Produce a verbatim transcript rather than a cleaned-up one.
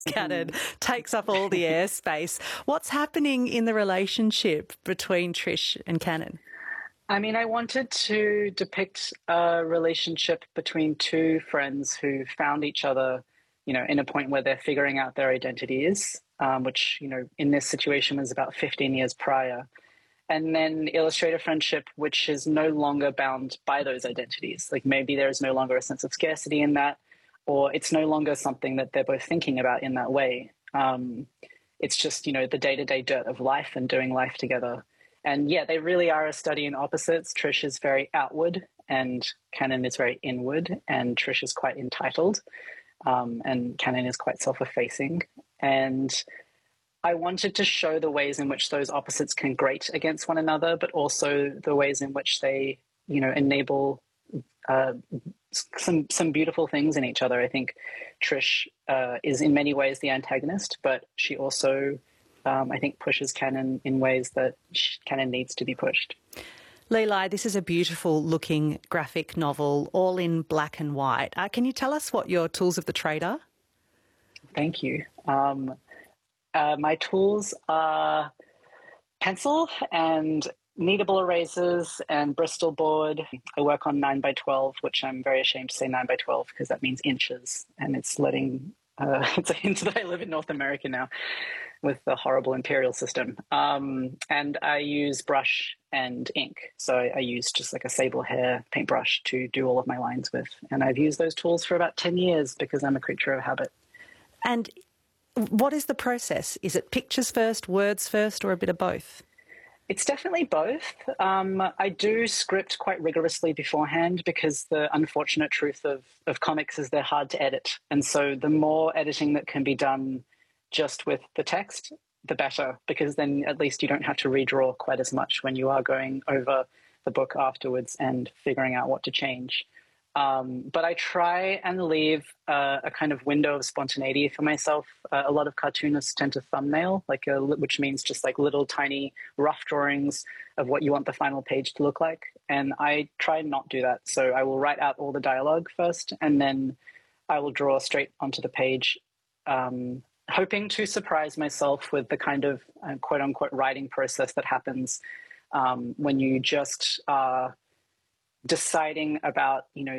Cannon takes up all the airspace. What's happening in the relationship between Trish and Cannon? I mean, I wanted to depict a relationship between two friends who found each other, you know, in a point where they're figuring out their identities, um, which, you know, in this situation was about fifteen years prior. And then illustrate a friendship which is no longer bound by those identities. Like maybe there is no longer a sense of scarcity in that, or it's no longer something that they're both thinking about in that way. Um, it's just, you know, the day-to-day dirt of life and doing life together. And yeah, they really are a study in opposites. Trish is very outward and Cannon is very inward, and Trish is quite entitled, um, and Cannon is quite self-effacing. And I wanted to show the ways in which those opposites can grate against one another, but also the ways in which they, you know, enable uh, some some beautiful things in each other. I think Trish uh, is in many ways the antagonist, but she also, um, I think, pushes Cannon in ways that Cannon needs to be pushed. Leigh Lai, this is a beautiful looking graphic novel, all in black and white. Uh, can you tell us what your tools of the trade are? Thank you. Um, uh, my tools are pencil and kneadable erasers and Bristol board. I work on nine by twelve, which I'm very ashamed to say nine by twelve because that means inches, and it's letting uh, it's a hint that I live in North America now with the horrible imperial system. Um, and I use brush and ink. So I, I use just like a sable hair paintbrush to do all of my lines with. And I've used those tools for about ten years because I'm a creature of habit. And what is the process? Is it pictures first, words first, or a bit of both? It's definitely both. Um, I do script quite rigorously beforehand because the unfortunate truth of, of comics is they're hard to edit. And so the more editing that can be done just with the text, the better, because then at least you don't have to redraw quite as much when you are going over the book afterwards and figuring out what to change. Um, but I try and leave uh, a kind of window of spontaneity for myself. Uh, a lot of cartoonists tend to thumbnail, like a, which means just like little tiny rough drawings of what you want the final page to look like. And I try and not do that. So I will write out all the dialogue first, and then I will draw straight onto the page, um, hoping to surprise myself with the kind of uh, quote unquote writing process that happens um, when you just are deciding about, you know,